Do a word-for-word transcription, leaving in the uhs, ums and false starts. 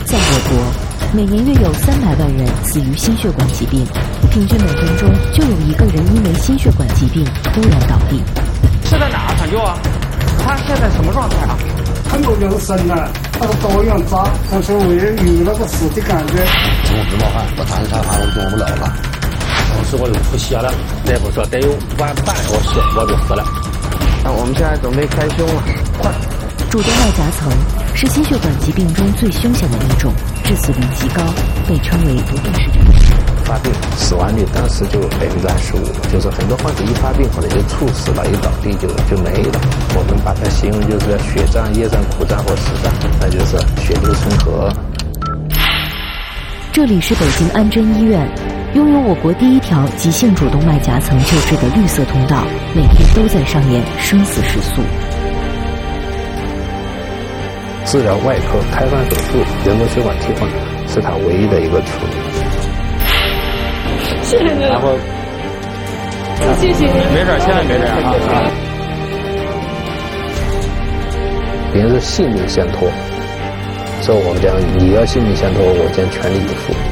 在我国，每年约有三百万人死于心血管疾病，平均每分钟就有一个人因为心血管疾病突然倒地。 是在哪儿抢救啊？他现在什么状态啊？ 很多人生了，他的导氧渣，但是我也有那个死的感觉。 从直冒汗，我躺在沙发上动不了了，当时我就吐血了。大夫说得有晚半小时我就死了。 那我们现在准备开胸了，快！ 主动脉夹层是心血管疾病中最凶险的一种，致死率极高，被称为不定时症。 发病死亡率当时就百分之二十五，就是很多患者一发病可能就猝死了，一倒地就就没了。我们把它形容就是血胀、夜胀、苦胀或死胀，那就是血流成河。 这里是北京安贞医院，拥有我国第一条急性主动脉夹层救治的绿色通道，每天都在上演生死时速。 治疗外科开放手术、人工血管替换是它唯一的一个出路。 谢谢您， 然后， 谢谢您， 没事，千万别这样啊！ 别人是性命相托，所以我们讲你要性命相托，我将全力以赴。